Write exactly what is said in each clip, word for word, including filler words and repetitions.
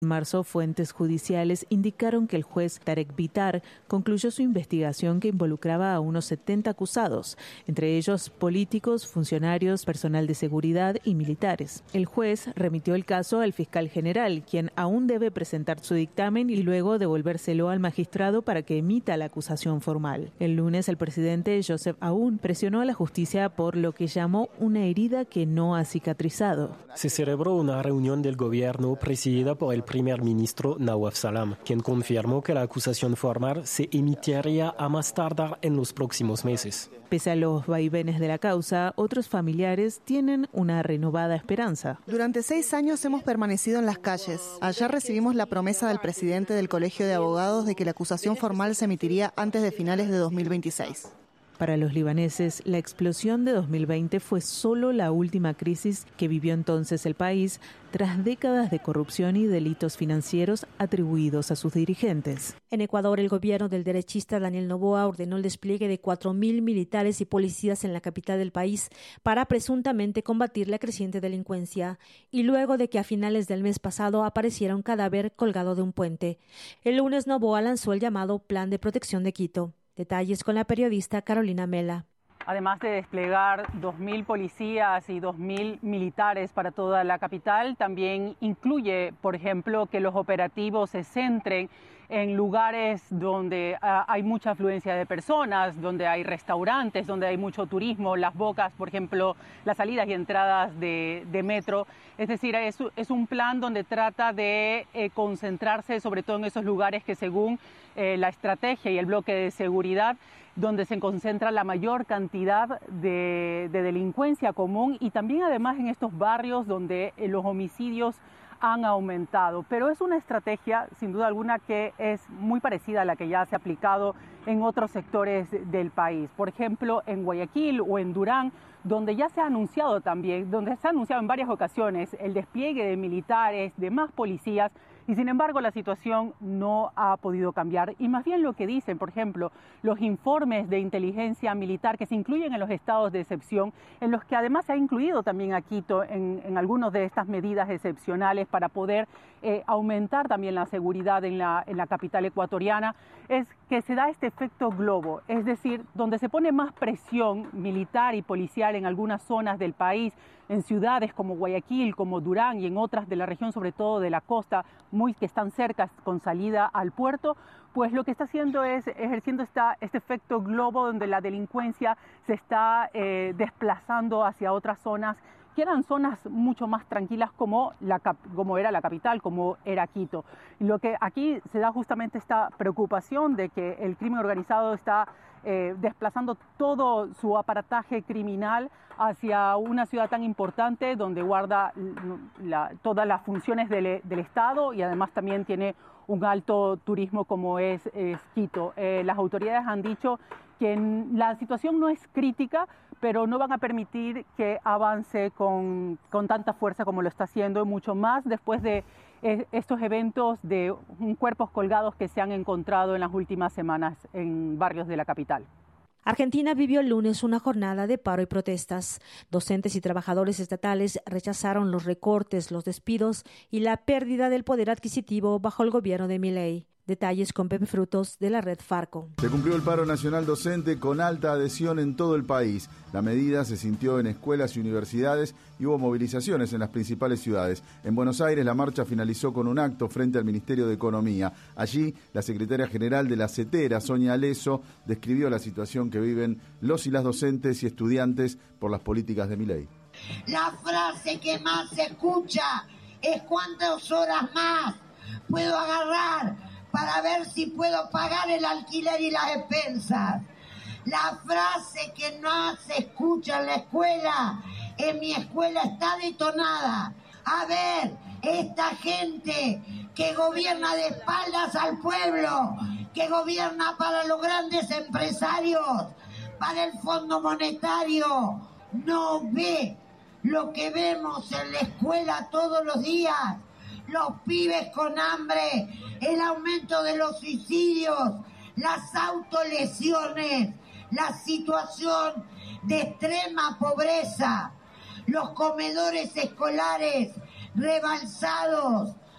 En marzo, fuentes judiciales indicaron que el juez Tarek Bitar concluyó su investigación que involucraba a unos setenta acusados, entre ellos políticos, funcionarios, personal de seguridad y militares. El juez remitió el caso al fiscal general, quien aún debe presentar su dictamen y luego devolvérselo al magistrado para que emita la acusación formal. El lunes, el presidente Joseph Aoun presionó a la justicia por lo que llamó una herida que no ha cicatrizado. Se celebró una reunión del gobierno presidida por el primer ministro Nawaf Salam, quien confirmó que la acusación formal se emitiría a más tardar en los próximos meses. Pese a los vaivenes de la causa, otros familiares tienen una renovada esperanza. Durante seis años hemos permanecido en las calles. Ayer recibimos la promesa del presidente del Colegio de Abogados de que la acusación formal se emitiría antes de finales de dos mil veintiséis. Para los libaneses, la explosión de dos mil veinte fue solo la última crisis que vivió entonces el país tras décadas de corrupción y delitos financieros atribuidos a sus dirigentes. En Ecuador, el gobierno del derechista Daniel Noboa ordenó el despliegue de cuatro mil militares y policías en la capital del país para presuntamente combatir la creciente delincuencia, y luego de que a finales del mes pasado apareciera un cadáver colgado de un puente. El lunes, Noboa lanzó el llamado Plan de Protección de Quito. Detalles con la periodista Carolina Mela. Además de desplegar dos mil policías y dos mil militares para toda la capital, también incluye, por ejemplo, que los operativos se centren en lugares donde uh, hay mucha afluencia de personas, donde hay restaurantes, donde hay mucho turismo, las bocas, por ejemplo, las salidas y entradas de, de metro. Es decir, es, es un plan donde trata de eh, concentrarse sobre todo en esos lugares que según eh, la estrategia y el bloque de seguridad, donde se concentra la mayor cantidad de, de delincuencia común, y también además en estos barrios donde eh, los homicidios han aumentado. Pero es una estrategia, sin duda alguna, que es muy parecida a la que ya se ha aplicado en otros sectores del país. Por ejemplo, en Guayaquil o en Durán, donde ya se ha anunciado también, donde se ha anunciado en varias ocasiones el despliegue de militares, de más policías, y sin embargo la situación no ha podido cambiar. Y más bien lo que dicen, por ejemplo, los informes de inteligencia militar que se incluyen en los estados de excepción, en los que además se ha incluido también a Quito en, en algunas de estas medidas excepcionales para poder eh, aumentar también la seguridad en la, en la capital ecuatoriana, es que se da este efecto globo, es decir, donde se pone más presión militar y policial en algunas zonas del país, en ciudades como Guayaquil, como Durán y en otras de la región, sobre todo de la costa, muy que están cerca con salida al puerto, pues lo que está haciendo es ejerciendo esta, este efecto globo donde la delincuencia se está eh, desplazando hacia otras zonas que eran zonas mucho más tranquilas como, la, como era la capital, como era Quito. Y lo que aquí se da justamente esta preocupación de que el crimen organizado está eh, desplazando todo su aparataje criminal hacia una ciudad tan importante donde guarda la, todas las funciones del, del Estado y además también tiene un alto turismo como es, es Quito. Eh, las autoridades han dicho que la situación no es crítica, pero no van a permitir que avance con, con tanta fuerza como lo está haciendo, y mucho más después de eh, estos eventos de um, cuerpos colgados que se han encontrado en las últimas semanas en barrios de la capital. Argentina vivió el lunes una jornada de paro y protestas. Docentes y trabajadores estatales rechazaron los recortes, los despidos y la pérdida del poder adquisitivo bajo el gobierno de Milei. Detalles con Pepe Frutos de la Red Farco. Se cumplió el paro nacional docente con alta adhesión en todo el país. La medida se sintió en escuelas y universidades y hubo movilizaciones en las principales ciudades. En Buenos Aires la marcha finalizó con un acto frente al Ministerio de Economía. Allí la secretaria general de la CETERA, Sonia Aleso, describió la situación que viven los y las docentes y estudiantes por las políticas de Milei. La frase que más se escucha es ¿cuántas horas más puedo agarrar para ver si puedo pagar el alquiler y las expensas? La frase que no se escucha en la escuela, en mi escuela está detonada. A ver, esta gente que gobierna de espaldas al pueblo, que gobierna para los grandes empresarios, para el Fondo Monetario, no ve lo que vemos en la escuela todos los días. Los pibes con hambre, el aumento de los suicidios, las autolesiones, la situación de extrema pobreza, los comedores escolares rebalsados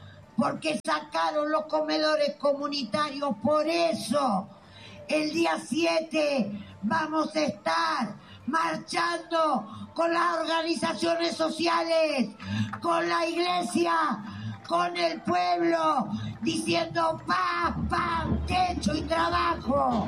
porque sacaron los comedores comunitarios. Por eso, el día siete vamos a estar marchando con las organizaciones sociales, con la iglesia, con el pueblo, diciendo paz, pan, techo y trabajo.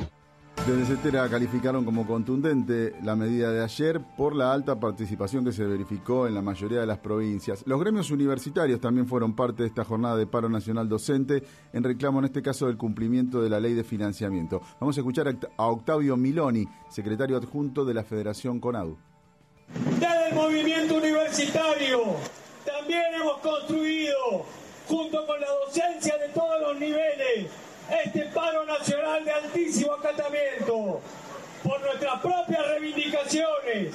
Desde CETERA calificaron como contundente la medida de ayer por la alta participación que se verificó en la mayoría de las provincias. Los gremios universitarios también fueron parte de esta jornada de paro nacional docente en reclamo, en este caso, del cumplimiento de la ley de financiamiento. Vamos a escuchar a Octavio Miloni, secretario adjunto de la Federación CONADU. Desde el movimiento universitario también hemos construido, junto con la docencia de todos los niveles, este paro nacional de altísimo acatamiento por nuestras propias reivindicaciones,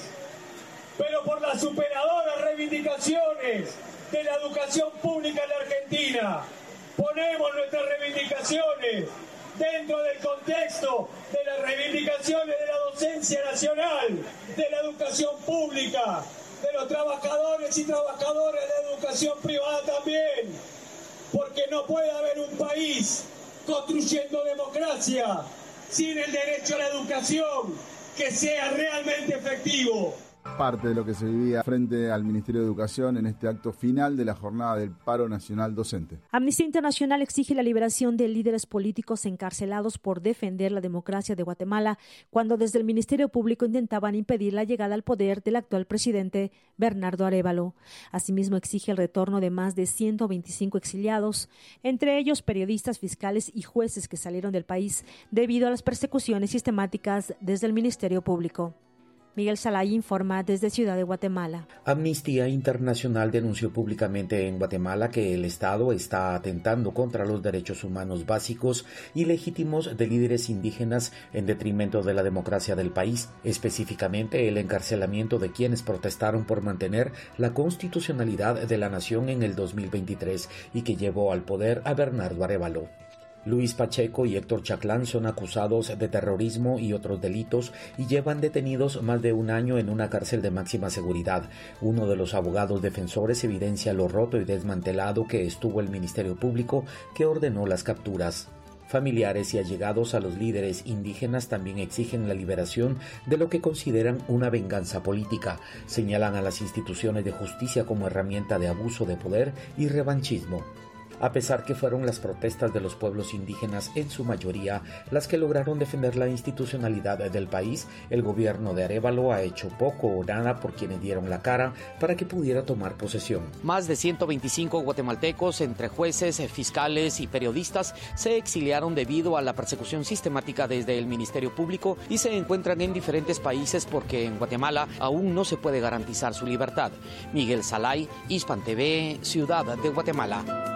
pero por las superadoras reivindicaciones de la educación pública en la Argentina. Ponemos nuestras reivindicaciones dentro del contexto de las reivindicaciones de la docencia nacional, de la educación pública, de los trabajadores y trabajadoras de la educación privada también, porque no puede haber un país construyendo democracia sin el derecho a la educación que sea realmente efectivo. Parte de lo que se vivía frente al Ministerio de Educación en este acto final de la jornada del paro nacional docente. Amnistía Internacional exige la liberación de líderes políticos encarcelados por defender la democracia de Guatemala, cuando desde el Ministerio Público intentaban impedir la llegada al poder del actual presidente Bernardo Arévalo. Asimismo, exige el retorno de más de ciento veinticinco exiliados, entre ellos periodistas, fiscales y jueces que salieron del país debido a las persecuciones sistemáticas desde el Ministerio Público. Miguel Salay informa desde Ciudad de Guatemala. Amnistía Internacional denunció públicamente en Guatemala que el Estado está atentando contra los derechos humanos básicos y legítimos de líderes indígenas en detrimento de la democracia del país, específicamente el encarcelamiento de quienes protestaron por mantener la constitucionalidad de la nación en el dos mil veintitrés y que llevó al poder a Bernardo Arévalo. Luis Pacheco y Héctor Chaclán son acusados de terrorismo y otros delitos y llevan detenidos más de un año en una cárcel de máxima seguridad. Uno de los abogados defensores evidencia lo roto y desmantelado que estuvo el Ministerio Público que ordenó las capturas. Familiares y allegados a los líderes indígenas también exigen la liberación de lo que consideran una venganza política. Señalan a las instituciones de justicia como herramienta de abuso de poder y revanchismo. A pesar que fueron las protestas de los pueblos indígenas en su mayoría las que lograron defender la institucionalidad del país, el gobierno de Arévalo ha hecho poco o nada por quienes dieron la cara para que pudiera tomar posesión. Más de ciento veinticinco guatemaltecos, entre jueces, fiscales y periodistas, se exiliaron debido a la persecución sistemática desde el Ministerio Público y se encuentran en diferentes países porque en Guatemala aún no se puede garantizar su libertad. Miguel Salay, Hispan T V, Ciudad de Guatemala.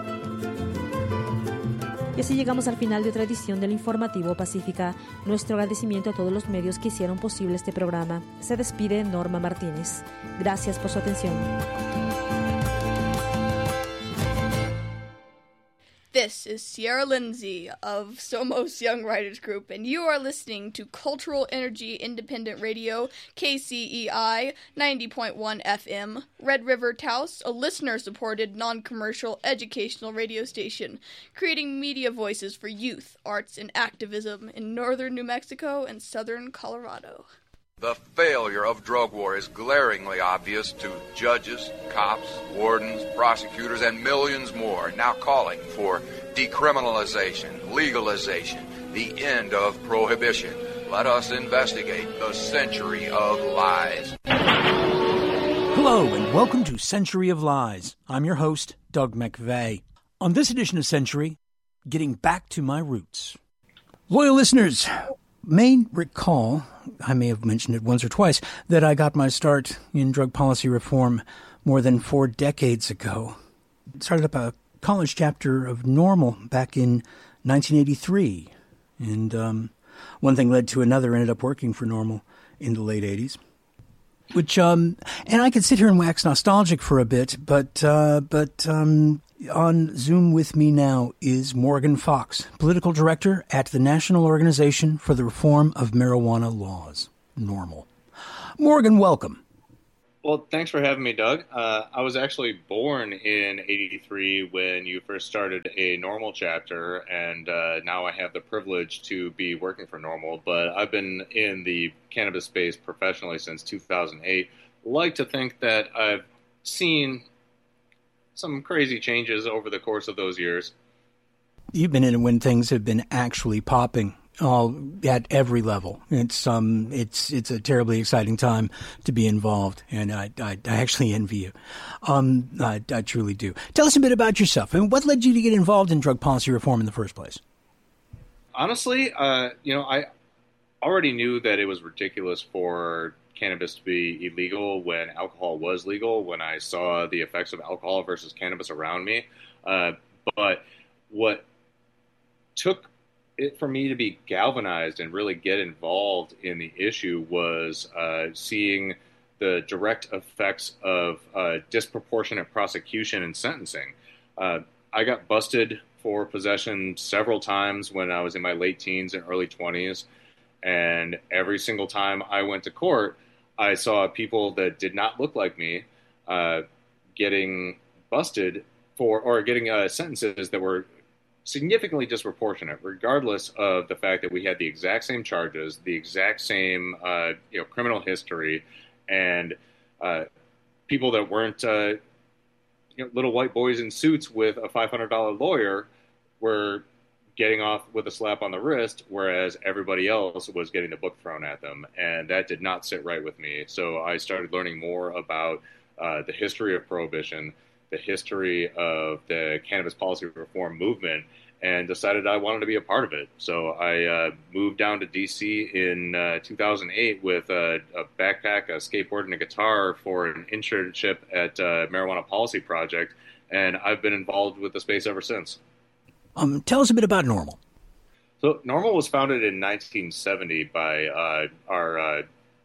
Y así llegamos al final de otra edición del Informativo Pacífica. Nuestro agradecimiento a todos los medios que hicieron posible este programa. Se despide Norma Martínez. Gracias por su atención. This is Sierra Lindsay of Somos Young Writers Group, and you are listening to Cultural Energy Independent Radio, K C E I ninety point one F M, Red River Taos, a listener-supported, non-commercial, educational radio station, creating media voices for youth, arts, and activism in northern New Mexico and southern Colorado. The failure of drug war is glaringly obvious to judges, cops, wardens, prosecutors, and millions more now calling for decriminalization, legalization, the end of prohibition. Let us investigate the century of lies. Hello, and welcome to Century of Lies. I'm your host, Doug McVeigh. On this edition of Century, getting back to my roots. Loyal listeners may recall, I may have mentioned it once or twice, that I got my start in drug policy reform more than four decades ago. Started up a college chapter of NORML back in nineteen eighty-three. And um, one thing led to another, ended up working for NORML in the late eighties. Which, um, and I could sit here and wax nostalgic for a bit, but, uh, but, um, on Zoom with me now is Morgan Fox, Political Director at the National Organization for the Reform of Marijuana Laws, NORML. Morgan, welcome. Well, thanks for having me, Doug. Uh, I was actually born in eighty-three when you first started a NORML chapter, and uh, now I have the privilege to be working for NORML, but I've been in the cannabis space professionally since two thousand eight. Like to think that I've seen some crazy changes over the course of those years. You've been in it when things have been actually popping. All at every level. It's um, it's it's a terribly exciting time to be involved, and I I, I actually envy you. Um, I, I truly do. Tell us a bit about yourself, and what led you to get involved in drug policy reform in the first place? Honestly, uh, you know, I already knew that it was ridiculous for cannabis to be illegal when alcohol was legal. When I saw the effects of alcohol versus cannabis around me, uh, but what took it for me to be galvanized and really get involved in the issue was uh, seeing the direct effects of uh, disproportionate prosecution and sentencing. Uh, I got busted for possession several times when I was in my late teens and early twenties, and every single time I went to court, I saw people that did not look like me uh, getting busted for or getting uh, sentences that were significantly disproportionate, regardless of the fact that we had the exact same charges, the exact same uh, you know criminal history, and uh, people that weren't uh, you know, little white boys in suits with a five hundred dollars lawyer were getting off with a slap on the wrist, whereas everybody else was getting the book thrown at them, and that did not sit right with me. So I started learning more about uh, the history of prohibition, the history of the cannabis policy reform movement, and decided I wanted to be a part of it. So I uh, moved down to D C in uh, two thousand eight with a, a backpack, a skateboard, and a guitar for an internship at uh, Marijuana Policy Project, and I've been involved with the space ever since. Um, tell us a bit about NORML. So NORML was founded in nineteen seventy by uh, our uh,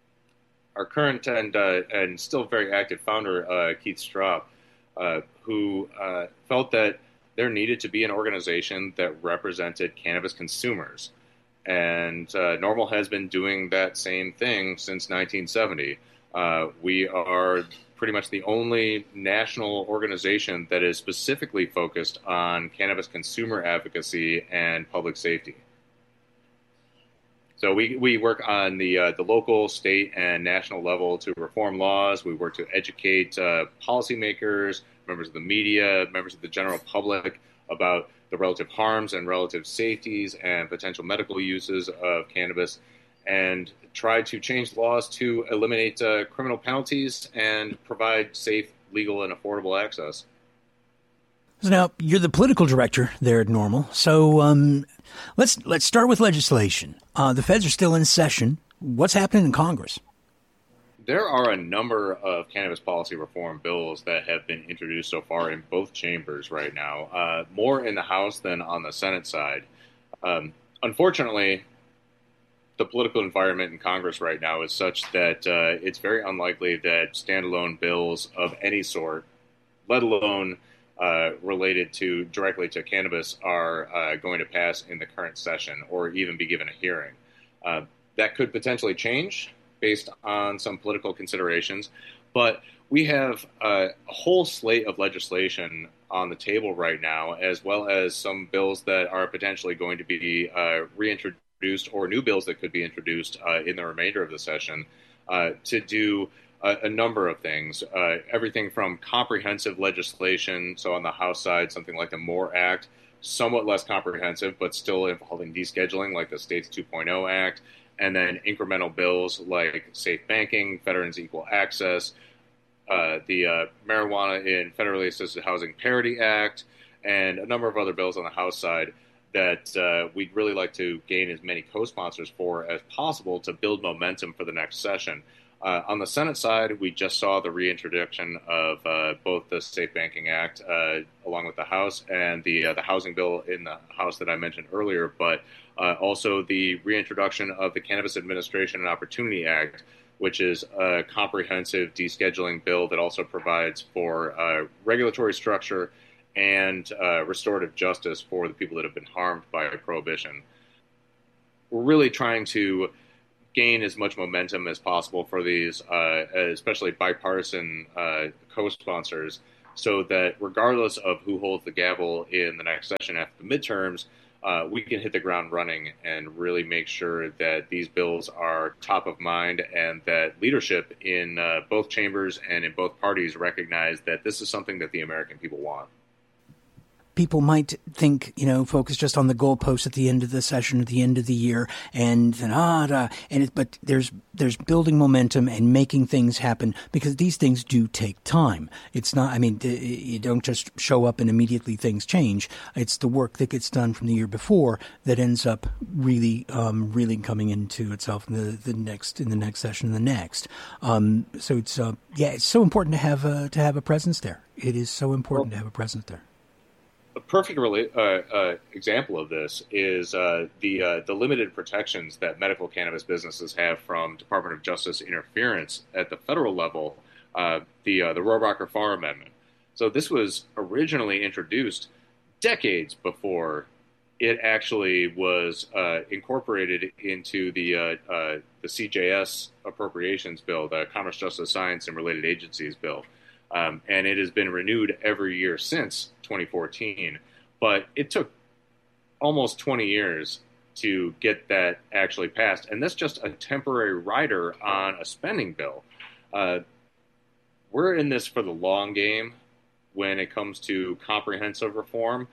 our current and uh, and still very active founder, uh, Keith Straub. Uh, who uh, felt that there needed to be an organization that represented cannabis consumers. And uh, NORML has been doing that same thing since nineteen seventy. Uh, we are pretty much the only national organization that is specifically focused on cannabis consumer advocacy and public safety. So we, we work on the uh, the local, state, and national level to reform laws. We work to educate uh, policymakers, members of the media, members of the general public about the relative harms and relative safeties and potential medical uses of cannabis, and try to change laws to eliminate uh, criminal penalties and provide safe, legal, and affordable access. So now, you're the political director there at NORML. So um, let's let's start with legislation. Uh, the feds are still in session. What's happening in Congress? There are a number of cannabis policy reform bills that have been introduced so far in both chambers right now, uh, more in the House than on the Senate side. Um, unfortunately, the political environment in Congress right now is such that uh, it's very unlikely that standalone bills of any sort, let alone uh, related to directly to cannabis, are uh, going to pass in the current session or even be given a hearing. Uh, that could potentially change based on some political considerations, but we have uh, a whole slate of legislation on the table right now, as well as some bills that are potentially going to be uh, reintroduced or new bills that could be introduced uh, in the remainder of the session uh, to do a, a number of things. Uh, everything from comprehensive legislation, so on the House side, something like the MORE Act, somewhat less comprehensive, but still involving descheduling, like the States two point oh Act, and then incremental bills like safe banking, veterans equal access, uh, the uh, Marijuana in Federally Assisted Housing Parity Act, and a number of other bills on the House side that uh, we'd really like to gain as many co-sponsors for as possible to build momentum for the next session. Uh, on the Senate side, we just saw the reintroduction of uh, both the Safe Banking Act uh, along with the House and the uh, the housing bill in the House that I mentioned earlier, but uh, also the reintroduction of the Cannabis Administration and Opportunity Act, which is a comprehensive descheduling bill that also provides for uh, regulatory structure and uh, restorative justice for the people that have been harmed by prohibition. We're really trying to gain as much momentum as possible for these, uh, especially bipartisan uh, co-sponsors, so that regardless of who holds the gavel in the next session after the midterms, uh, we can hit the ground running and really make sure that these bills are top of mind and that leadership in uh, both chambers and in both parties recognize that this is something that the American people want. People might think, you know, focus just on the goalposts at the end of the session, at the end of the year, and then ah, da, and it, but there's there's building momentum and making things happen because these things do take time. It's not, I mean, you don't just show up and immediately things change. It's the work that gets done from the year before that ends up really, um, really coming into itself in the, the next in the next session, and the next. Um, so it's uh, yeah, it's so important to have a, to have a presence there. It is so important well, to have a presence there. A perfect rela- uh, uh, example of this is uh, the uh, the limited protections that medical cannabis businesses have from Department of Justice interference at the federal level, uh, the uh, the Rohrabacher-Farr Amendment. So this was originally introduced decades before it actually was uh, incorporated into the uh, uh, the C J S appropriations bill, the Commerce, Justice, Science, and Related Agencies bill. Um, and it has been renewed every year since twenty fourteen. But it took almost twenty years to get that actually passed. And that's just a temporary rider on a spending bill. Uh, we're in this for the long game when it comes to comprehensive reform.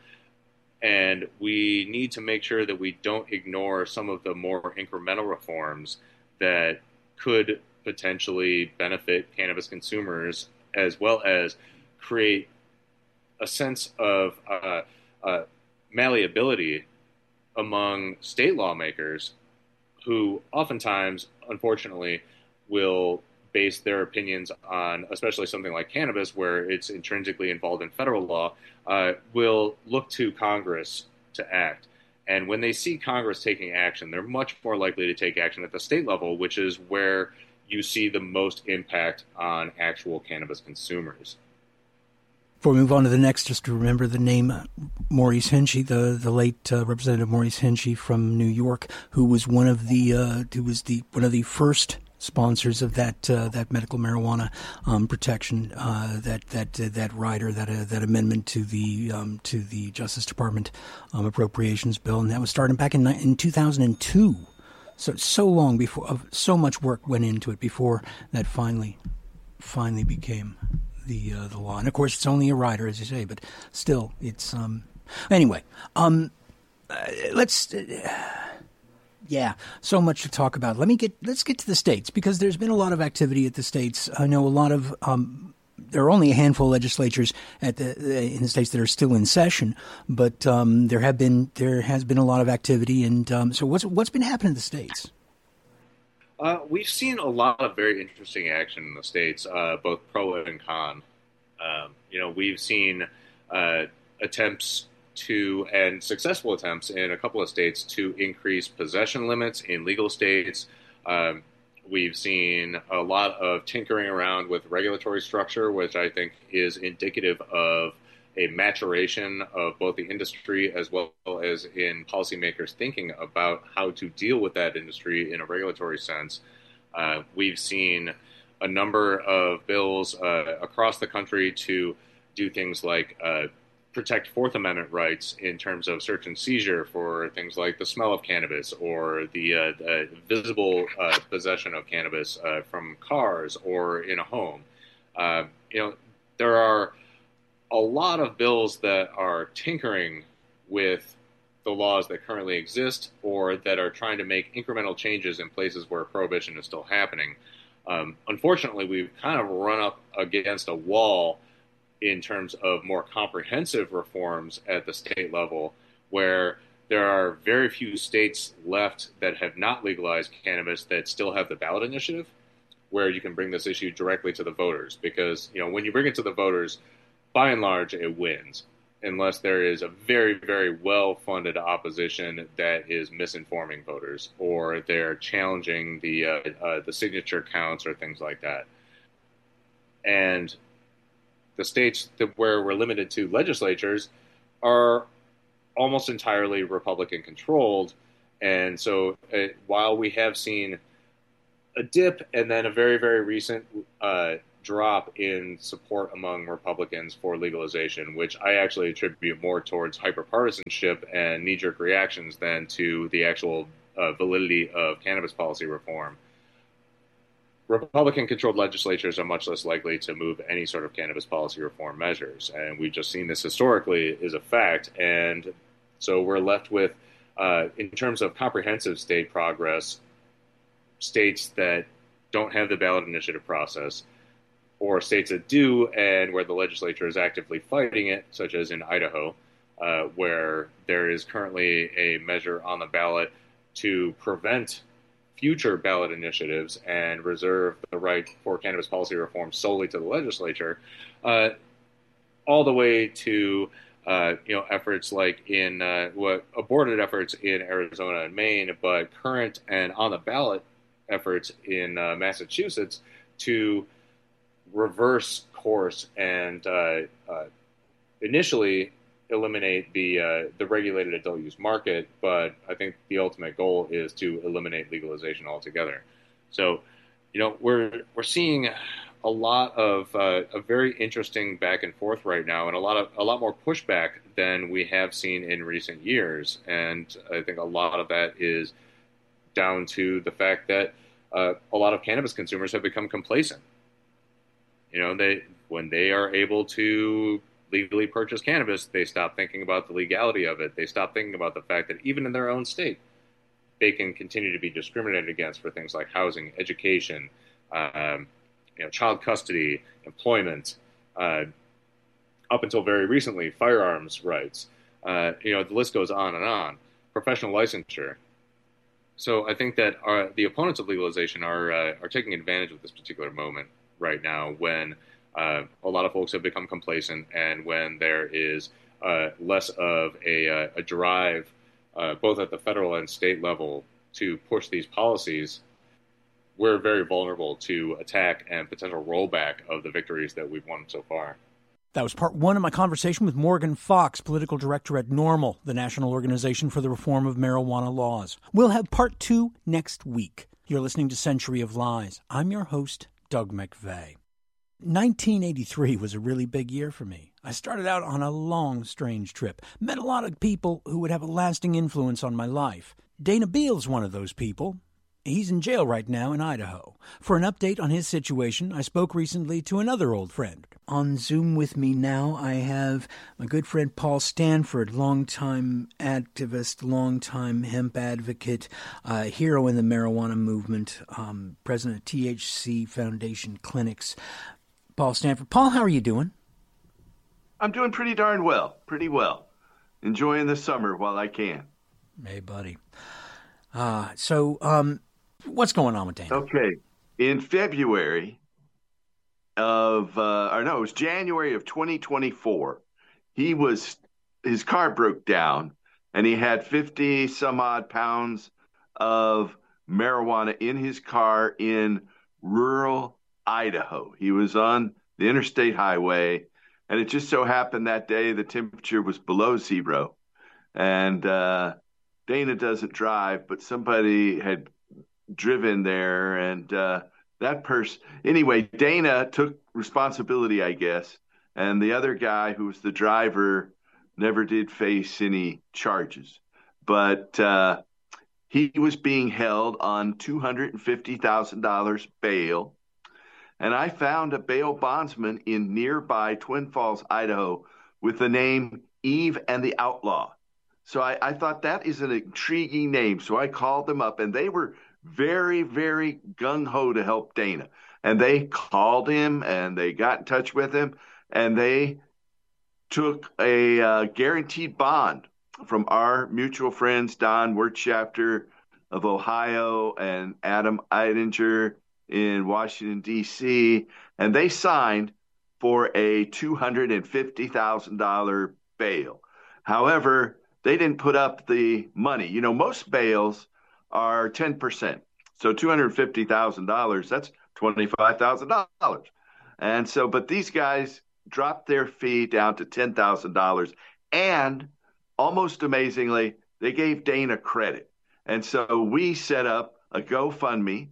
And we need to make sure that we don't ignore some of the more incremental reforms that could potentially benefit cannabis consumers, as well as create a sense of uh, uh, malleability among state lawmakers who oftentimes, unfortunately, will base their opinions on, especially something like cannabis, where it's intrinsically involved in federal law, uh, will look to Congress to act. And when they see Congress taking action, they're much more likely to take action at the state level, which is where you see the most impact on actual cannabis consumers. Before we move on to the next, just to remember the name uh, Maurice Hinchey, the the late uh, Representative Maurice Hinchey from New York, who was one of the uh, who was the one of the first sponsors of that uh, that medical marijuana um, protection, uh, that that uh, that rider, that uh, that amendment to the um, to the Justice Department um, appropriations bill, and that was started back in in two thousand two. So so long before, uh, so much work went into it before that finally finally became the uh, the law. And of course, it's only a rider, as you say, but still, it's um. Anyway, um, uh, let's. Uh, Yeah, so much to talk about. Let me get let's get to the states, because there's been a lot of activity at the states. I know a lot of um, there are only a handful of legislatures at the in the states that are still in session, but um, there have been there has been a lot of activity. And um, so, what's what's been happening in the states? Uh, we've seen a lot of very interesting action in the states, uh, both pro and con. Um, you know, we've seen uh, attempts to and successful attempts in a couple of states to increase possession limits in legal states. Um, we've seen a lot of tinkering around with regulatory structure, which I think is indicative of a maturation of both the industry as well as in policymakers thinking about how to deal with that industry in a regulatory sense. Uh, we've seen a number of bills uh, across the country to do things like uh, protect Fourth Amendment rights in terms of search and seizure for things like the smell of cannabis or the uh, uh, visible uh, possession of cannabis uh, from cars or in a home. Uh, you know, there are a lot of bills that are tinkering with the laws that currently exist or that are trying to make incremental changes in places where prohibition is still happening. Um, unfortunately, we've kind of run up against a wall in terms of more comprehensive reforms at the state level, where there are very few states left that have not legalized cannabis that still have the ballot initiative, where you can bring this issue directly to the voters. Because, you know, when you bring it to the voters, by and large, it wins, unless there is a very, very well-funded opposition that is misinforming voters, or they're challenging the uh, uh, the signature counts or things like that. And the states that where we're limited to legislatures are almost entirely Republican controlled. And so uh, while we have seen a dip and then a very, very recent uh, drop in support among Republicans for legalization, which I actually attribute more towards hyperpartisanship and knee-jerk reactions than to the actual uh, validity of cannabis policy reform. Republican-controlled legislatures are much less likely to move any sort of cannabis policy reform measures, and we've just seen this historically is a fact. And so we're left with, uh, in terms of comprehensive state progress, states that don't have the ballot initiative process, or states that do and where the legislature is actively fighting it, such as in Idaho, uh, where there is currently a measure on the ballot to prevent future ballot initiatives and reserve the right for cannabis policy reform solely to the legislature, uh, all the way to uh, you know efforts like in uh, what aborted efforts in Arizona and Maine, but current and on the ballot efforts in uh, Massachusetts to reverse course and uh, uh, initially eliminate the uh, the regulated adult use market, but I think the ultimate goal is to eliminate legalization altogether. So, you know, we're we're seeing a lot of uh, a very interesting back and forth right now, and a lot of a lot more pushback than we have seen in recent years. And I think a lot of that is down to the fact that uh, a lot of cannabis consumers have become complacent. You know, they when they are able to legally purchase cannabis, they stop thinking about the legality of it. They stop thinking about the fact that even in their own state, they can continue to be discriminated against for things like housing, education, um, you know, child custody, employment, uh, up until very recently, firearms rights. Uh, you know, the list goes on and on. Professional licensure. So I think that our, the opponents of legalization are uh, are taking advantage of this particular moment right now when uh, a lot of folks have become complacent and when there is uh, less of a, uh, a drive, uh, both at the federal and state level, to push these policies. We're very vulnerable to attack and potential rollback of the victories that we've won so far. That was part one of my conversation with Morgan Fox, political director at NORML, the National Organization for the Reform of Marijuana Laws. We'll have part two next week. You're listening to Century of Lies. I'm your host, Doug McVeigh. nineteen eighty-three was a really big year for me. I started out on a long, strange trip. Met a lot of people who would have a lasting influence on my life. Dana Beale's one of those people. He's in jail right now in Idaho. For an update on his situation, I spoke recently to another old friend. On Zoom with me now, I have my good friend Paul Stanford, longtime activist, longtime hemp advocate, uh, hero in the marijuana movement, um, president of T H C Foundation Clinics. Paul Stanford. Paul, how are you doing? I'm doing pretty darn well, pretty well. Enjoying the summer while I can. Hey, buddy. Uh, so, um, what's going on with Dana? Okay. In February of, uh, or no, it was January of twenty twenty-four, he was, his car broke down and he had fifty some odd pounds of marijuana in his car in rural Idaho. He was on the interstate highway, and it just so happened that day the temperature was below zero. And, uh, Dana doesn't drive, but somebody had driven there, and uh, that person, anyway, Dana took responsibility, I guess, and the other guy who was the driver never did face any charges. But uh, he was being held on two hundred fifty thousand dollars bail, and I found a bail bondsman in nearby Twin Falls, Idaho, with the name Eve and the Outlaw. So I, I thought that is an intriguing name. So I called them up, and they were very, very gung-ho to help Dana. And they called him, and they got in touch with him, and they took a uh, guaranteed bond from our mutual friends, Don Wirtschafter of Ohio and Adam Eidinger in Washington, D C, and they signed for a two hundred fifty thousand dollars bail. However, they didn't put up the money. You know, most bails are ten percent. So two hundred fifty thousand dollars, that's twenty-five thousand dollars. And so, but these guys dropped their fee down to ten thousand dollars. And almost amazingly, they gave Dana credit. And so we set up a GoFundMe,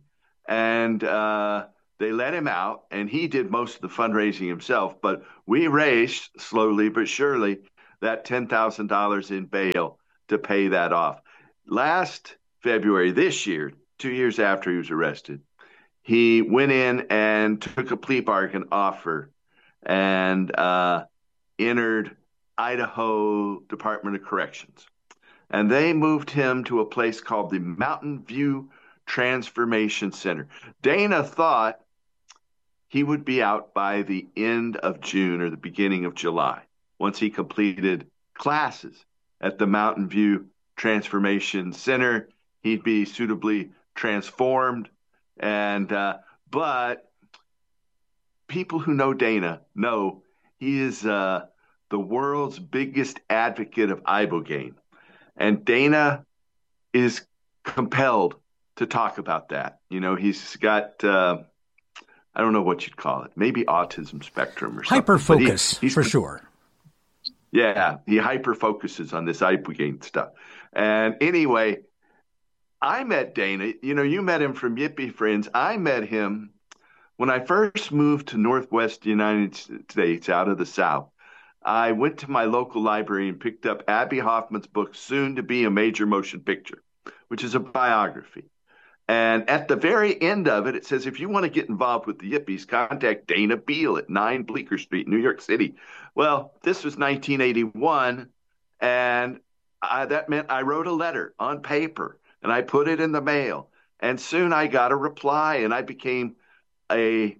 and uh, they let him out, and he did most of the fundraising himself. But we raised, slowly but surely, that ten thousand dollars in bail to pay that off. Last February, this year, two years after he was arrested, he went in and took a plea bargain offer and uh, entered Idaho Department of Corrections. And they moved him to a place called the Mountain View Transformation Center. Dana thought he would be out by the end of June or the beginning of July, once he completed classes at the Mountain View Transformation Center. He'd be suitably transformed. And uh, but people who know Dana know he is uh, the world's biggest advocate of ibogaine. And Dana is compelled to talk about that. You know, he's got, uh, I don't know what you'd call it, maybe autism spectrum or something. Hyper-focus, he, for sure. Yeah, he hyper-focuses on this ibogaine stuff. And anyway, I met Dana. You know, you met him from Yippie Friends. I met him when I first moved to Northwest United States out of the South. I went to my local library and picked up Abby Hoffman's book, Soon to Be a Major Motion Picture, which is a biography. And at the very end of it, it says, if you want to get involved with the Yippies, contact Dana Beal at nine Bleecker Street, New York City. Well, this was nineteen eighty-one, and I, that meant I wrote a letter on paper, and I put it in the mail. And soon I got a reply, and I became a,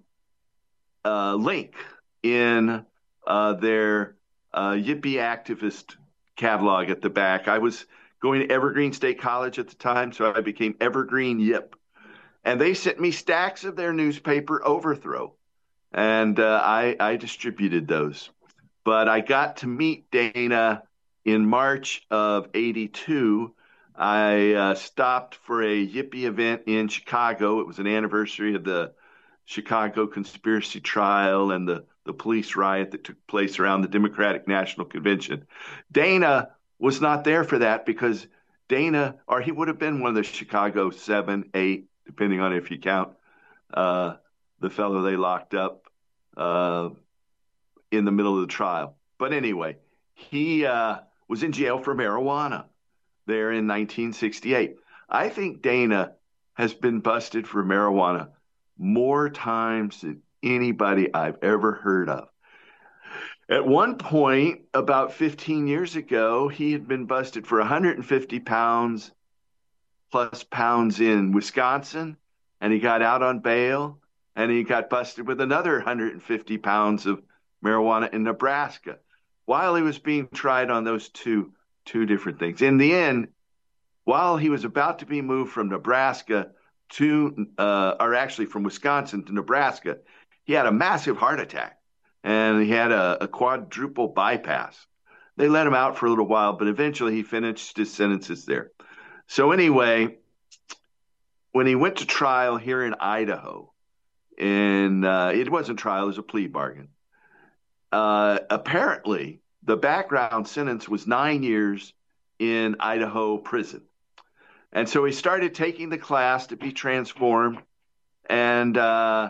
a link in uh, their uh, Yippie activist catalog at the back. I was going to Evergreen State College at the time, so I became Evergreen Yip. And they sent me stacks of their newspaper, Overthrow, and uh, I, I distributed those. But I got to meet Dana in March of eighty-two. I uh, stopped for a Yippie event in Chicago. It was an anniversary of the Chicago conspiracy trial and the, the police riot that took place around the Democratic National Convention. Dana was not there for that because Dana, or he would have been one of the Chicago seven, eight, depending on if you count uh, the fellow they locked up uh, in the middle of the trial. But anyway, he uh, was in jail for marijuana there in nineteen sixty-eight. I think Dana has been busted for marijuana more times than anybody I've ever heard of. At one point, about fifteen years ago, he had been busted for one hundred fifty pounds plus pounds in Wisconsin, and he got out on bail, and he got busted with another one hundred fifty pounds of marijuana in Nebraska while he was being tried on those two, two different things. In the end, while he was about to be moved from Nebraska to, uh, or actually from Wisconsin to Nebraska, he had a massive heart attack. And he had a, a quadruple bypass. They let him out for a little while, but eventually he finished his sentences there. So anyway, when he went to trial here in Idaho, and uh, it wasn't trial, it was a plea bargain. Uh, apparently, the background sentence was nine years in Idaho prison. And so he started taking the class to be transformed, and uh,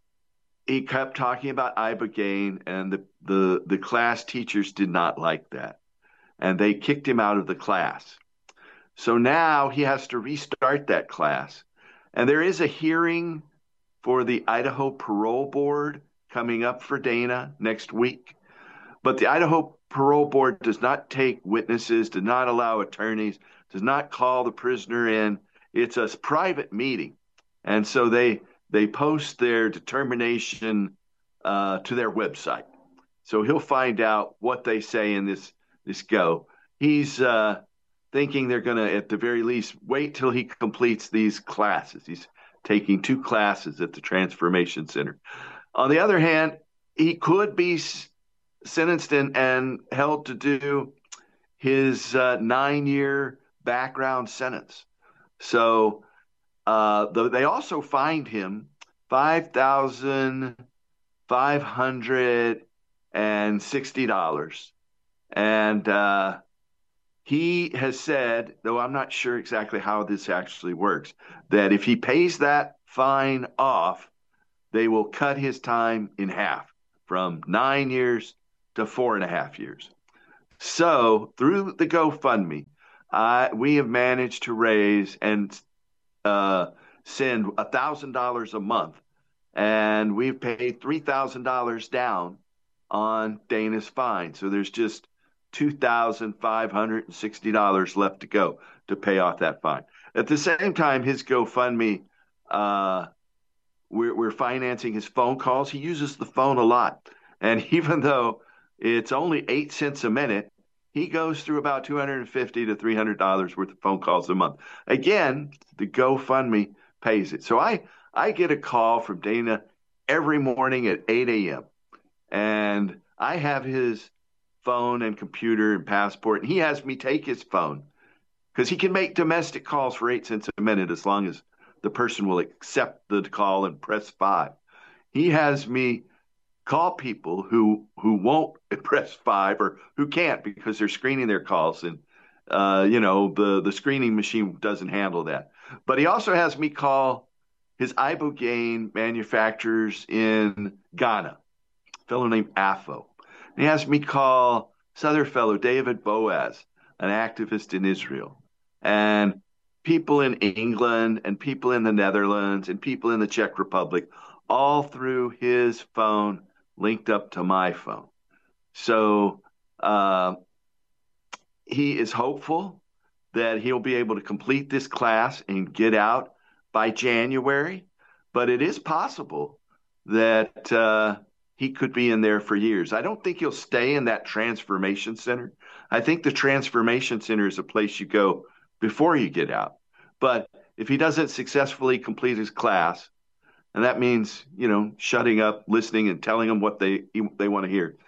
he kept talking about ibogaine, and the, the, the class teachers did not like that. And they kicked him out of the class. So now he has to restart that class. And there is a hearing for the Idaho Parole Board coming up for Dana next week. But the Idaho Parole Board does not take witnesses, does not allow attorneys, does not call the prisoner in. It's a private meeting. And so they... They post their determination uh, to their website. So he'll find out what they say in this, this go. He's uh, thinking they're going to, at the very least, wait till he completes these classes. He's taking two classes at the Transformation Center. On the other hand, he could be sentenced and, and held to do his uh, nine-year background sentence. So Uh, the, they also fined him five thousand five hundred sixty dollars. And uh, he has said, though I'm not sure exactly how this actually works, that if he pays that fine off, they will cut his time in half from nine years to four and a half years. So through the GoFundMe, uh, we have managed to raise and uh, send one thousand dollars a month. And we've paid three thousand dollars down on Dana's fine. So there's just two thousand five hundred sixty dollars left to go to pay off that fine. At the same time, his GoFundMe, uh, we're, we're financing his phone calls. He uses the phone a lot. And even though it's only eight cents a minute, he goes through about two hundred fifty to three hundred dollars worth of phone calls a month. Again, the GoFundMe pays it. So I, I get a call from Dana every morning at eight a.m. And I have his phone and computer and passport, and he has me take his phone because he can make domestic calls for eight cents a minute as long as the person will accept the call and press five. He has me call people who who won't press five or who can't because they're screening their calls, and uh, you know the the screening machine doesn't handle that. But he also has me call his ibogaine manufacturers in Ghana, a fellow named Afo. And he has me call this other fellow, David Boaz, an activist in Israel, and people in England and people in the Netherlands and people in the Czech Republic, all through his phone linked up to my phone. So uh, he is hopeful that he'll be able to complete this class and get out by January, but it is possible that uh, he could be in there for years. I don't think he'll stay in that transformation center. I think the transformation center is a place you go before you get out. But if he doesn't successfully complete his class, and that means, you know, shutting up, listening, and telling them what they they want to hear,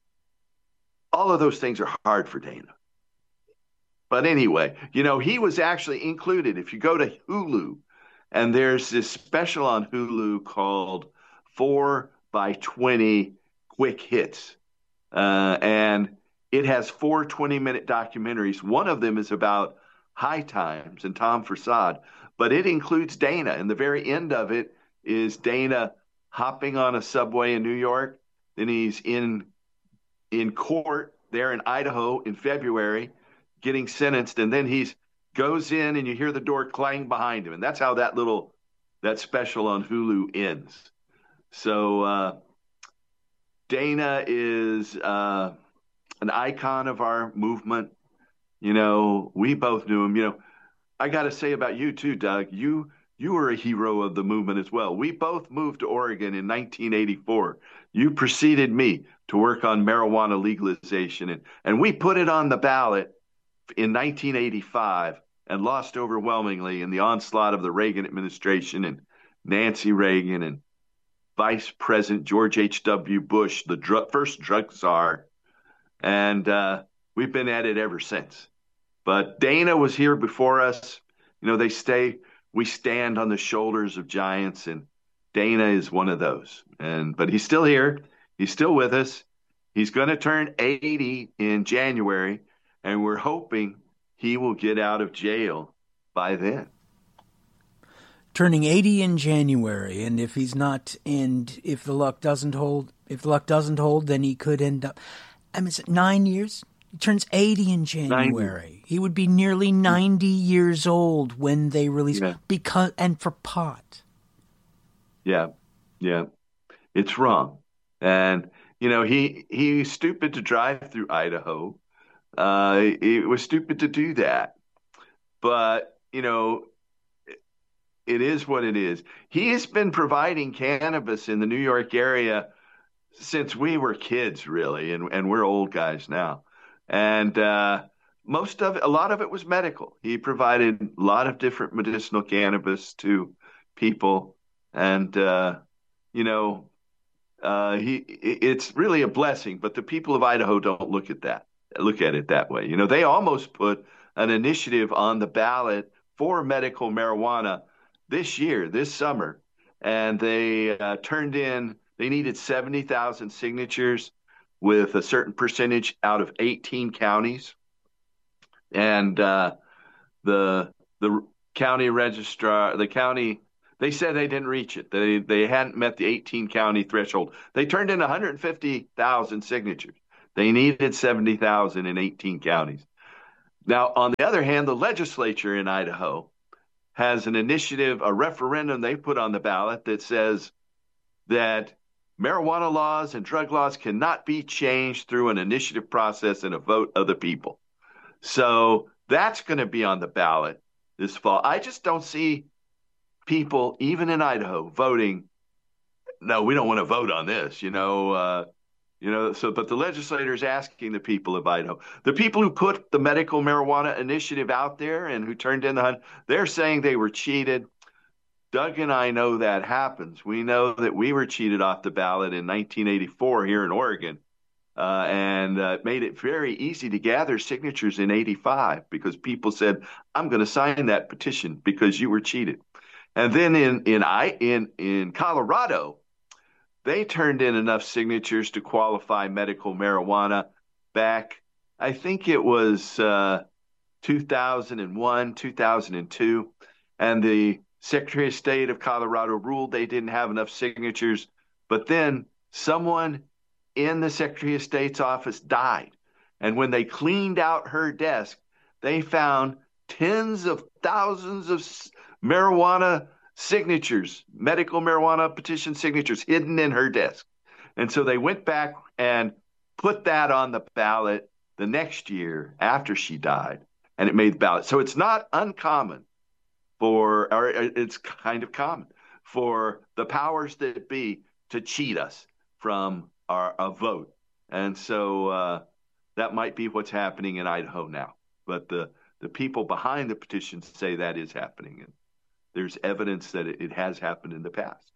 all of those things are hard for Dana. But anyway, you know, he was actually included. If you go to Hulu, and there's this special on Hulu called four by twenty Quick Hits. Uh, and it has four twenty-minute documentaries. One of them is about High Times and Tom Forcade, but it includes Dana. And the very end of it is Dana hopping on a subway in New York. Then he's in in court there in Idaho in February getting sentenced. And then he's goes in and you hear the door clang behind him. And that's how that little, that special on Hulu ends. So uh, Dana is uh, an icon of our movement. You know, we both knew him. You know, I got to say about you too, Doug, you you were a hero of the movement as well. We both moved to Oregon in nineteen eighty-four. You preceded me to work on marijuana legalization, and, and we put it on the ballot in nineteen eighty-five and lost overwhelmingly in the onslaught of the Reagan administration and Nancy Reagan and Vice President George H W. Bush, the dr- first drug czar. And uh, we've been at it ever since. But Dana was here before us. You know, they stay, we stand on the shoulders of giants, and Dana is one of those. And but he's still here. He's still with us. He's going to turn eighty in January, and we're hoping he will get out of jail by then. Turning eighty in January, and if he's not, and if the luck doesn't hold, if the luck doesn't hold, then he could end up, I mean, is it nine years? He turns eighty in January. ninety. He would be nearly ninety years old when they release, yeah. because, and for pot. Yeah, yeah, it's wrong. And, you know, he, he's stupid to drive through Idaho. Uh, it was stupid to do that. But, you know, it is what it is. He has been providing cannabis in the New York area since we were kids, really, and, and we're old guys now. And uh, most of it, a lot of it was medical. He provided a lot of different medicinal cannabis to people. And, uh, you know, uh, he it's really a blessing. But the people of Idaho don't look at that. Look at it that way. You know, they almost put an initiative on the ballot for medical marijuana this year, this summer, and they uh, turned in, they needed seventy thousand signatures with a certain percentage out of eighteen counties. And uh, the the county registrar, the county, They said they didn't reach it. They they hadn't met the eighteen county threshold. They turned in one hundred fifty thousand signatures. They needed seventy thousand in eighteen counties. Now, on the other hand, the legislature in Idaho has an initiative, a referendum they put on the ballot that says that marijuana laws and drug laws cannot be changed through an initiative process and a vote of the people. So that's going to be on the ballot this fall. I just don't see people, even in Idaho, voting, no, we don't want to vote on this, you know, uh, you know, so, but the legislator is asking the people of Idaho, the people who put the medical marijuana initiative out there and who turned in the hunt, they're saying they were cheated. Doug and I know that happens. We know that we were cheated off the ballot in nineteen eighty-four here in Oregon, uh, and uh, made it very easy to gather signatures in eighty-five because people said, I'm going to sign that petition because you were cheated. And then in in I in in Colorado, they turned in enough signatures to qualify medical marijuana back, I think it was uh, two thousand one, two thousand two, and the Secretary of State of Colorado ruled they didn't have enough signatures, but then someone in the Secretary of State's office died. And when they cleaned out her desk, they found tens of thousands of marijuana signatures, medical marijuana petition signatures hidden in her desk. And so they went back and put that on the ballot the next year after she died, and it made the ballot. So it's not uncommon for, or it's kind of common for the powers that be to cheat us from our a vote. And so uh, that might be what's happening in Idaho now. But the, the people behind the petitions say that is happening. And there's evidence that it, it has happened in the past.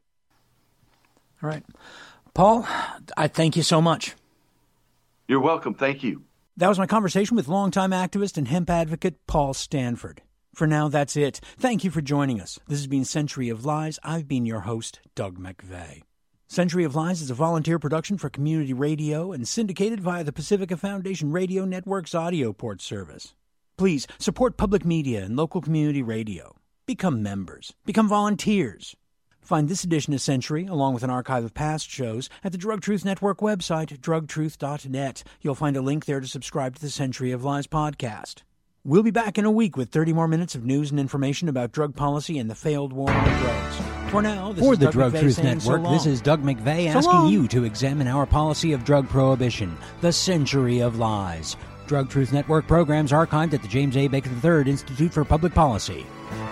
All right. Paul, I thank you so much. You're welcome. Thank you. That was my conversation with longtime activist and hemp advocate Paul Stanford. For now, that's it. Thank you for joining us. This has been Century of Lies. I've been your host, Doug McVeigh. Century of Lies is a volunteer production for community radio and syndicated via the Pacifica Foundation Radio Network's audio port service. Please support public media and local community radio. Become members. Become volunteers. Find this edition of Century, along with an archive of past shows, at the Drug Truth Network website, drug truth dot net. You'll find a link there to subscribe to the Century of Lies podcast. We'll be back in a week with thirty more minutes of news and information about drug policy and the failed war on drugs. For now, this For is the Doug Drug McVeigh Truth saying Network, so this long. is Doug McVeigh So asking long. you to examine our policy of drug prohibition, the Century of Lies. Drug Truth Network programs archived at the James A. Baker the third Institute for Public Policy.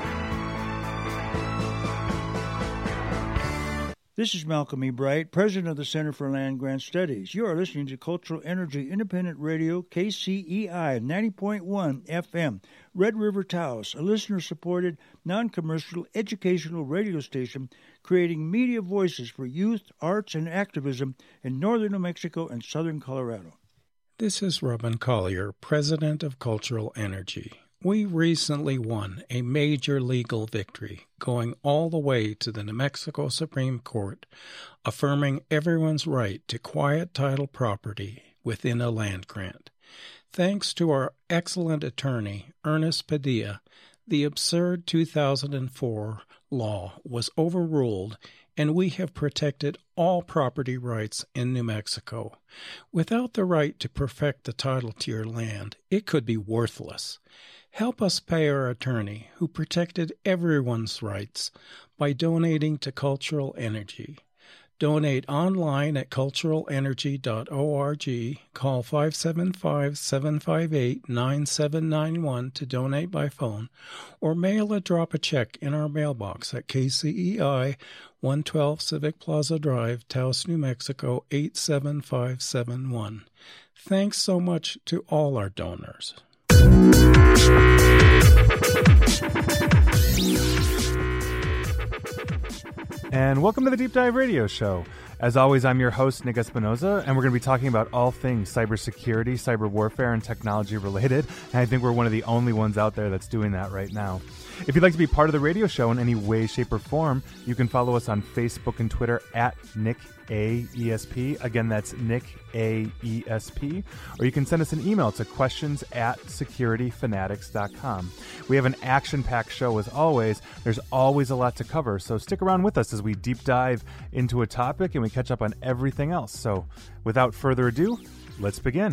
This is Malcolm E. Bright, president of the Center for Land Grant Studies. You are listening to Cultural Energy Independent Radio, K C E I, ninety point one F M, Red River Taos, a listener-supported, non-commercial, educational radio station creating media voices for youth, arts, and activism in northern New Mexico and southern Colorado. This is Robin Collier, president of Cultural Energy. We recently won a major legal victory, going all the way to the New Mexico Supreme Court, affirming everyone's right to quiet title property within a land grant. Thanks to our excellent attorney, Ernest Padilla, the absurd two thousand four law was overruled, and we have protected all property rights in New Mexico. Without the right to perfect the title to your land, it could be worthless. Help us pay our attorney, who protected everyone's rights, by donating to Cultural Energy. Donate online at cultural energy dot org, call five seven five, seven five eight, nine seven nine one to donate by phone, or mail or drop a check in our mailbox at K C E I, one twelve Civic Plaza Drive, Taos, New Mexico, eight seven five seven one. Thanks so much to all our donors. And welcome to the Deep Dive Radio Show. As always, I'm your host, Nick Espinoza, and we're going to be talking about all things cybersecurity, cyber warfare, and technology related. And I think we're one of the only ones out there that's doing that right now. If you'd like to be part of the radio show in any way, shape, or form, you can follow us on Facebook and Twitter at Nick A E S P. Again, that's Nick A E S P. Or you can send us an email to questions at security fanatics dot com. We have an action-packed show as always. There's always a lot to cover, so stick around with us as we deep dive into a topic and we catch up on everything else. So without further ado, let's begin.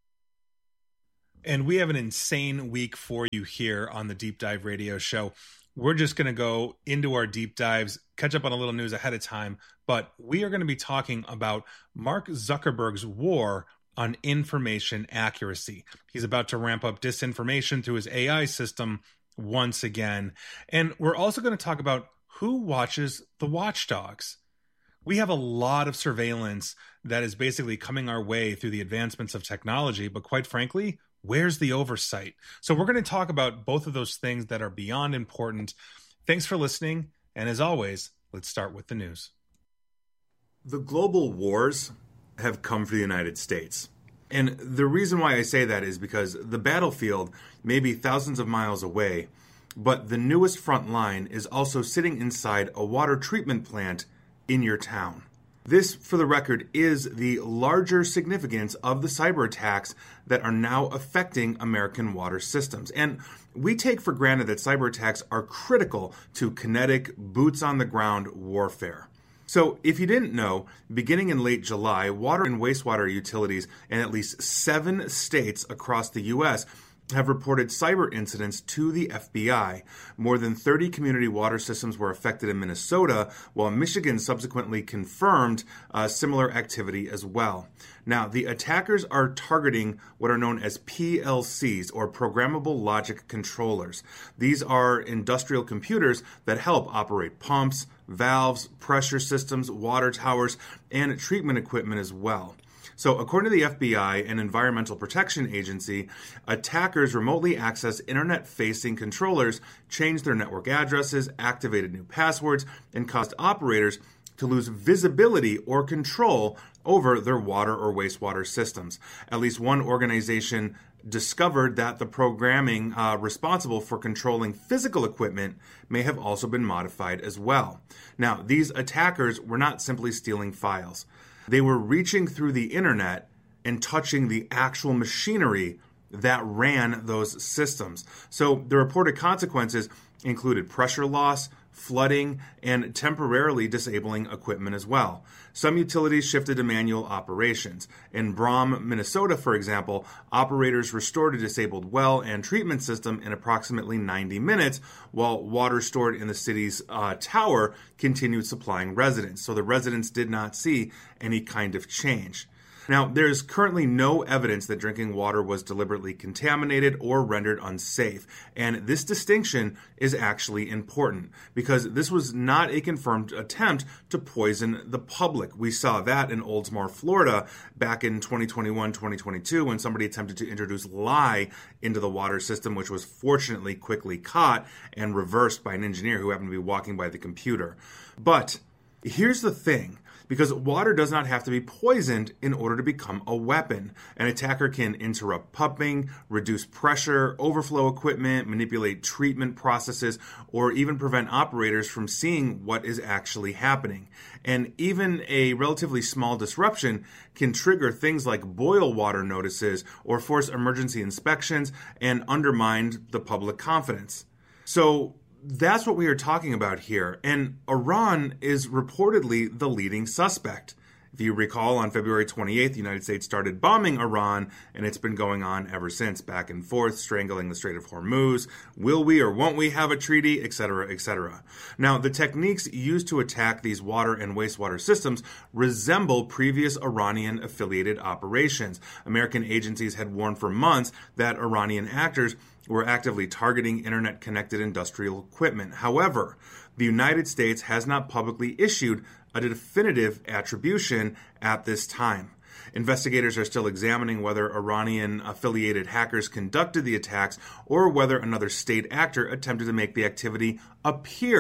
And we have an insane week for you here on the Deep Dive Radio Show. We're just going to go into our deep dives, catch up on a little news ahead of time, but we are going to be talking about Mark Zuckerberg's war on information accuracy. He's about to ramp up disinformation through his A I system once again. And we're also going to talk about who watches the watchdogs. We have a lot of surveillance that is basically coming our way through the advancements of technology, but quite frankly, where's the oversight? So we're going to talk about both of those things that are beyond important. Thanks for listening. And as always, let's start with the news. The global wars have come for the United States. And the reason why I say that is because the battlefield may be thousands of miles away, but the newest front line is also sitting inside a water treatment plant in your town. This, for the record, is the larger significance of the cyber attacks that are now affecting American water systems. And we take for granted that cyber attacks are critical to kinetic, boots-on-the-ground warfare. So, if you didn't know, beginning in late July, water and wastewater utilities in at least seven states across the U S have reported cyber incidents to the F B I. More than thirty community water systems were affected in Minnesota, while Michigan subsequently confirmed uh, similar activity as well. Now, the attackers are targeting what are known as P L Cs, or Programmable Logic Controllers. These are industrial computers that help operate pumps, valves, pressure systems, water towers, and treatment equipment as well. So according to the F B I and Environmental Protection Agency, attackers remotely accessed internet-facing controllers, changed their network addresses, activated new passwords, and caused operators to lose visibility or control over their water or wastewater systems. At least one organization discovered that the programming uh, responsible for controlling physical equipment may have also been modified as well. Now, these attackers were not simply stealing files. They were reaching through the internet and touching the actual machinery that ran those systems. So the reported consequences included pressure loss, flooding, and temporarily disabling equipment as well. Some utilities shifted to manual operations. In Brom, Minnesota, for example, operators restored a disabled well and treatment system in approximately ninety minutes, while water stored in the city's uh, tower continued supplying residents. So the residents did not see any kind of change. Now, there is currently no evidence that drinking water was deliberately contaminated or rendered unsafe. And this distinction is actually important because this was not a confirmed attempt to poison the public. We saw that in Oldsmar, Florida back in twenty twenty-one, twenty twenty-two when somebody attempted to introduce lye into the water system, which was fortunately quickly caught and reversed by an engineer who happened to be walking by the computer. But here's the thing. Because water does not have to be poisoned in order to become a weapon. An attacker can interrupt pumping, reduce pressure, overflow equipment, manipulate treatment processes, or even prevent operators from seeing what is actually happening. And even a relatively small disruption can trigger things like boil water notices or force emergency inspections and undermine the public confidence. So, that's what we are talking about here, and Iran is reportedly the leading suspect. If you recall, on February twenty-eighth, the United States started bombing Iran, and it's been going on ever since, back and forth, strangling the Strait of Hormuz. Will we or won't we have a treaty, et cetera, et cetera. Now, the techniques used to attack these water and wastewater systems resemble previous Iranian-affiliated operations. American agencies had warned for months that Iranian actors were actively targeting internet-connected industrial equipment. However, the United States has not publicly issued a definitive attribution at this time. Investigators are still examining whether Iranian-affiliated hackers conducted the attacks or whether another state actor attempted to make the activity appear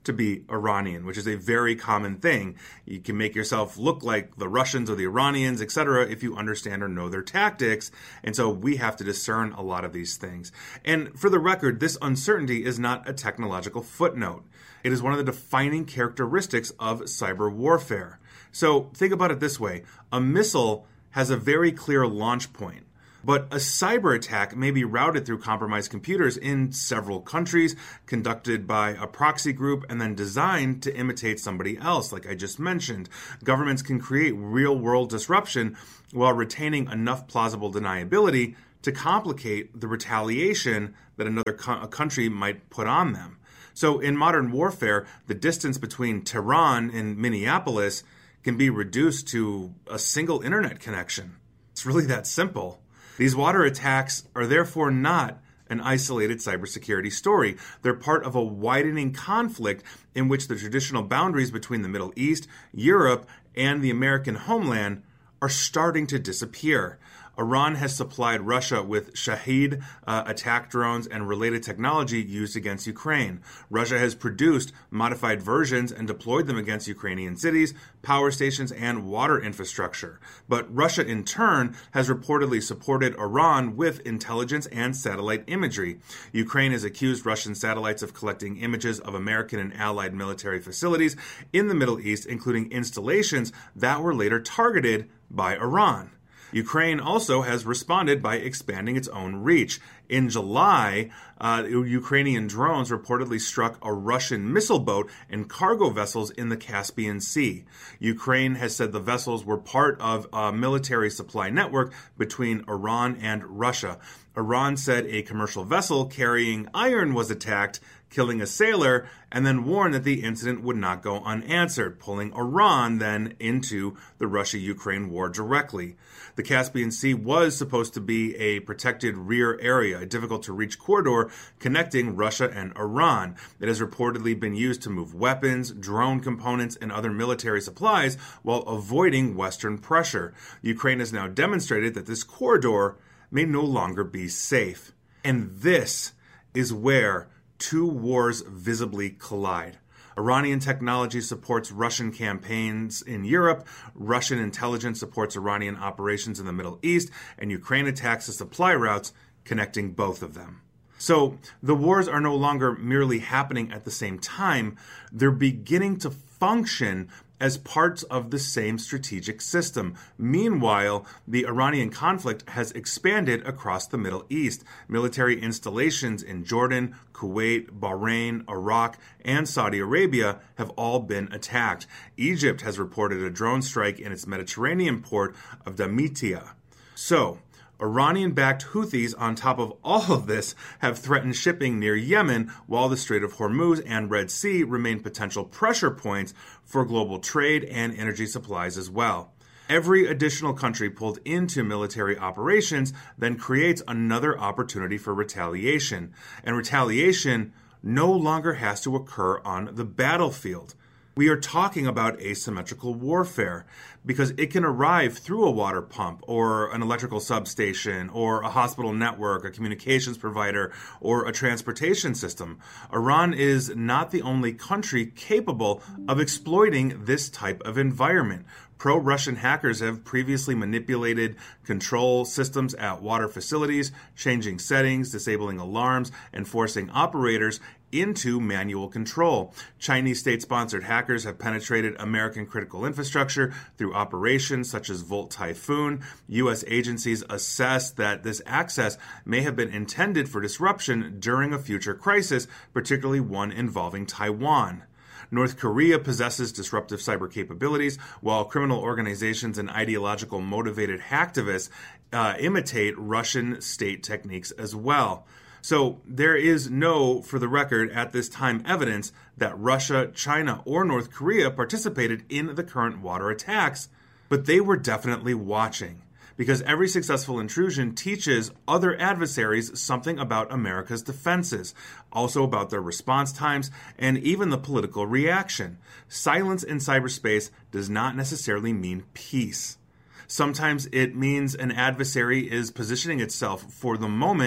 to be Iranian, which is a very common thing. You can make yourself look like the Russians or the Iranians, et cetera, if you understand or know their tactics. And so we have to discern a lot of these things. And for the record, this uncertainty is not a technological footnote. It is one of the defining characteristics of cyber warfare. So think about it this way. A missile has a very clear launch point. But a cyber attack may be routed through compromised computers in several countries, conducted by a proxy group, and then designed to imitate somebody else, like I just mentioned. Governments can create real-world disruption while retaining enough plausible deniability to complicate the retaliation that another co- a country might put on them. So in modern warfare, the distance between Tehran and Minneapolis can be reduced to a single internet connection. It's really that simple. These water attacks are therefore not an isolated cybersecurity story. They're part of a widening conflict in which the traditional boundaries between the Middle East, Europe, and the American homeland are starting to disappear. Iran has supplied Russia with Shahed uh, attack drones and related technology used against Ukraine. Russia has produced modified versions and deployed them against Ukrainian cities, power stations, and water infrastructure. But Russia, in turn, has reportedly supported Iran with intelligence and satellite imagery. Ukraine has accused Russian satellites of collecting images of American and allied military facilities in the Middle East, including installations that were later targeted by Iran. Ukraine also has responded by expanding its own reach. In July, uh, Ukrainian drones reportedly struck a Russian missile boat and cargo vessels in the Caspian Sea. Ukraine has said the vessels were part of a military supply network between Iran and Russia. Iran said a commercial vessel carrying iron was attacked, killing a sailor, and then warned that the incident would not go unanswered, pulling Iran then into the Russia-Ukraine war directly. The Caspian Sea was supposed to be a protected rear area, a difficult-to-reach corridor connecting Russia and Iran. It has reportedly been used to move weapons, drone components, and other military supplies while avoiding Western pressure. Ukraine has now demonstrated that this corridor may no longer be safe. And this is where two wars visibly collide. Iranian technology supports Russian campaigns in Europe, Russian intelligence supports Iranian operations in the Middle East, and Ukraine attacks the supply routes connecting both of them. So the wars are no longer merely happening at the same time, they're beginning to function as parts of the same strategic system. Meanwhile, the Iranian conflict has expanded across the Middle East. Military installations in Jordan, Kuwait, Bahrain, Iraq, and Saudi Arabia have all been attacked. Egypt has reported a drone strike in its Mediterranean port of Damietta. So, Iranian-backed Houthis, on top of all of this, have threatened shipping near Yemen, while the Strait of Hormuz and Red Sea remain potential pressure points for global trade and energy supplies as well. Every additional country pulled into military operations then creates another opportunity for retaliation, and retaliation no longer has to occur on the battlefield. We are talking about asymmetrical warfare because it can arrive through a water pump or an electrical substation or a hospital network, a communications provider, or a transportation system. Iran is not the only country capable of exploiting this type of environment. Pro-Russian hackers have previously manipulated control systems at water facilities, changing settings, disabling alarms, and forcing operators into manual control. Chinese state-sponsored hackers have penetrated American critical infrastructure through operations such as Volt Typhoon. U S agencies assess that this access may have been intended for disruption during a future crisis, particularly one involving Taiwan. North Korea possesses disruptive cyber capabilities, while criminal organizations and ideological motivated hacktivists uh, imitate Russian state techniques as well. So there is no, for the record, at this time, evidence that Russia, China, or North Korea participated in the current water attacks, but they were definitely watching, because every successful intrusion teaches other adversaries something about America's defenses, also about their response times, and even the political reaction. Silence in cyberspace does not necessarily mean peace. Sometimes it means an adversary is positioning itself for the moment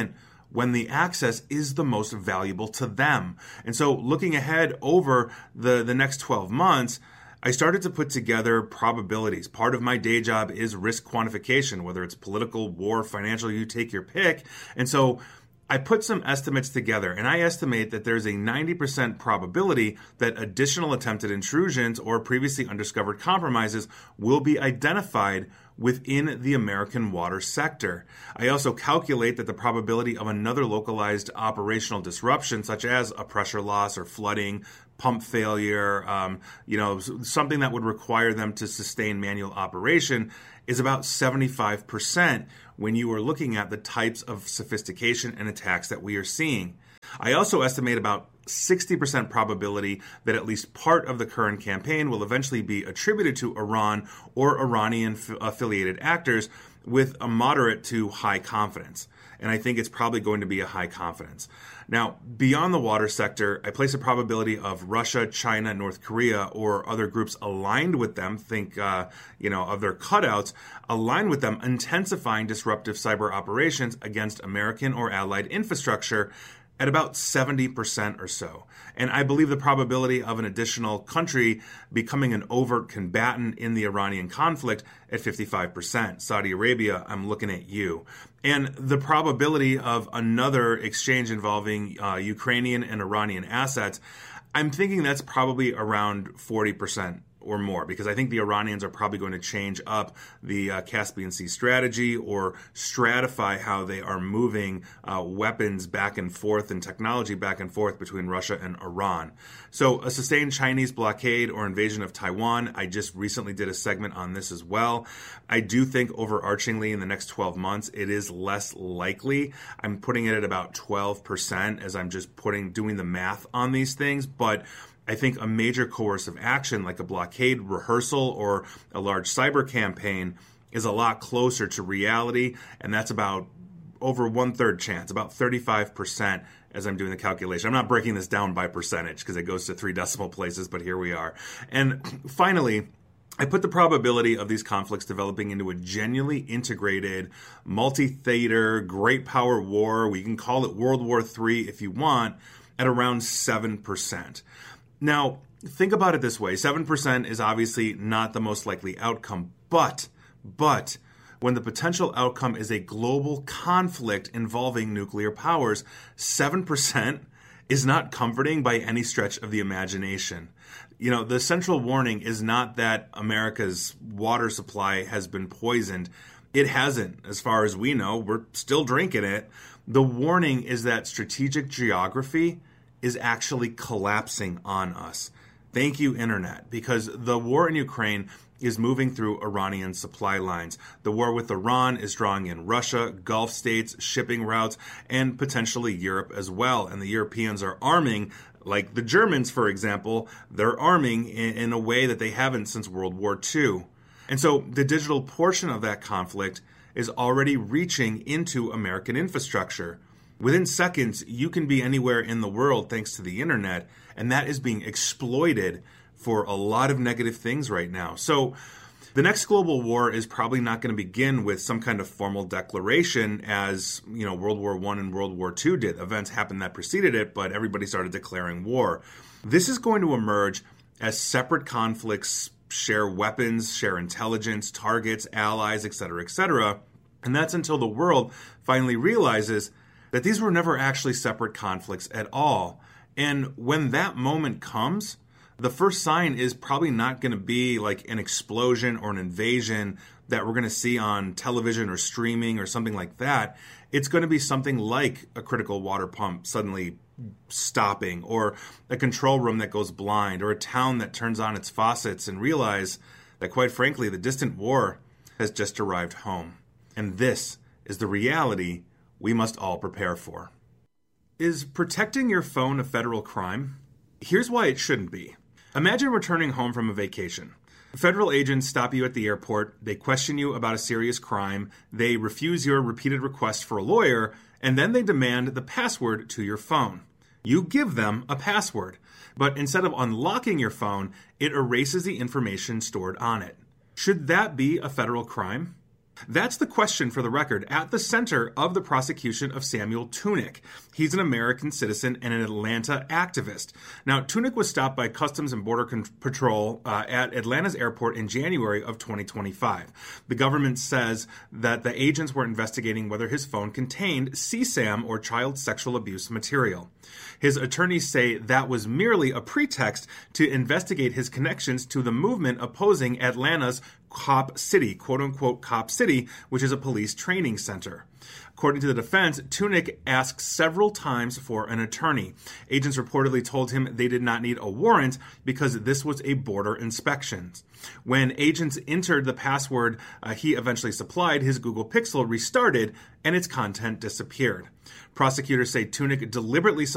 when the access is the most valuable to them. And so looking ahead over the, the next twelve months, I started to put together probabilities. Part of my day job is risk quantification, whether it's political, war, financial, you take your pick. And so I put some estimates together, and I estimate that there's a ninety percent probability that additional attempted intrusions or previously undiscovered compromises will be identified within the American water sector. I also calculate that the probability of another localized operational disruption, such as a pressure loss or flooding, pump failure, um, you know, something that would require them to sustain manual operation, is about seventy-five percent when you are looking at the types of sophistication and attacks that we are seeing. I also estimate about sixty percent probability that at least part of the current campaign will eventually be attributed to Iran or Iranian-affiliated actors, with a moderate to high confidence. And I think it's probably going to be a high confidence. Now, beyond the water sector, I place a probability of Russia, China, North Korea, or other groups aligned with them, think, uh, you know, of their cutouts, aligned with them, intensifying disruptive cyber operations against American or allied infrastructure at about seventy percent or so. And I believe the probability of an additional country becoming an overt combatant in the Iranian conflict at fifty-five percent. Saudi Arabia, I'm looking at you. And the probability of another exchange involving uh, Ukrainian and Iranian assets, I'm thinking that's probably around forty percent or more, because I think the Iranians are probably going to change up the uh, Caspian Sea strategy or stratify how they are moving uh, weapons back and forth and technology back and forth between Russia and Iran. So a sustained Chinese blockade or invasion of Taiwan, I just recently did a segment on this as well. I do think overarchingly in the next twelve months, it is less likely. I'm putting it at about twelve percent as I'm just putting doing the math on these things, but I think a major coercive action like a blockade rehearsal or a large cyber campaign is a lot closer to reality, and that's about over one-third chance, about thirty-five percent as I'm doing the calculation. I'm not breaking this down by percentage because it goes to three decimal places, but here we are. And finally, I put the probability of these conflicts developing into a genuinely integrated, multi-theater, great power war, we can call it World War Three if you want, at around seven percent. Now, think about it this way. seven percent is obviously not the most likely outcome, but, but, when the potential outcome is a global conflict involving nuclear powers, seven percent is not comforting by any stretch of the imagination. You know, the central warning is not that America's water supply has been poisoned. It hasn't, as far as we know. We're still drinking it. The warning is that strategic geography is actually collapsing on us. Thank you, Internet, because the war in Ukraine is moving through Iranian supply lines. The war with Iran is drawing in Russia, Gulf states, shipping routes, and potentially Europe as well. And the Europeans are arming, like the Germans, for example, they're arming in, in a way that they haven't since World War Two. And so the digital portion of that conflict is already reaching into American infrastructure. Within seconds, you can be anywhere in the world thanks to the internet, and that is being exploited for a lot of negative things right now. So the next global war is probably not going to begin with some kind of formal declaration as, you know, World War One and World War Two did. Events happened that preceded it, but everybody started declaring war. This is going to emerge as separate conflicts share weapons, share intelligence, targets, allies, et cetera, et cetera. And that's until the world finally realizes that these were never actually separate conflicts at all. And when that moment comes, the first sign is probably not going to be like an explosion or an invasion that we're going to see on television or streaming or something like that. It's going to be something like a critical water pump suddenly stopping, or a control room that goes blind, or a town that turns on its faucets and realize that, quite frankly, the distant war has just arrived home. And this is the reality we must all prepare for. Is protecting your phone a federal crime? Here's why it shouldn't be. Imagine returning home from a vacation. Federal agents stop you at the airport, they question you about a serious crime, they refuse your repeated request for a lawyer, and then they demand the password to your phone. You give them a password, but instead of unlocking your phone, it erases the information stored on it. Should that be a federal crime? That's the question, for the record, at the center of the prosecution of Samuel Tunick. He's an American citizen and an Atlanta activist. Now, Tunick was stopped by Customs and Border Con- Patrol uh, at Atlanta's airport in January of twenty twenty-five. The government says that the agents were investigating whether his phone contained C SAM, or child sexual abuse material. His attorneys say that was merely a pretext to investigate his connections to the movement opposing Atlanta's Cop City, quote-unquote Cop City, which is a police training center. According to the defense, Tunick asked several times for an attorney. Agents reportedly told him they did not need a warrant because this was a border inspection. When agents entered the password uh, he eventually supplied, his Google Pixel restarted and its content disappeared. Prosecutors say Tunick deliberately